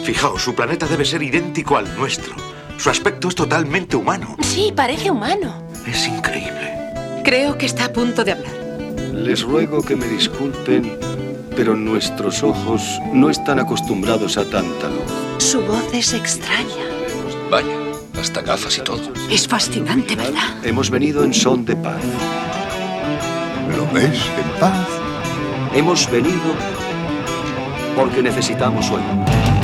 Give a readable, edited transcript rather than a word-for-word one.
Fijaos, su planeta debe ser idéntico al nuestro. Su aspecto es totalmente humano. Sí, parece humano. Es increíble. Creo que está a punto de hablar. Les ruego que me disculpen, pero nuestros ojos no están acostumbrados a tanta luz. Su voz es extraña. Vaya, hasta gafas y todo. Es fascinante, ¿verdad? Hemos venido en son de paz. ¿Lo ves en paz? Hemos venido porque necesitamos sueño.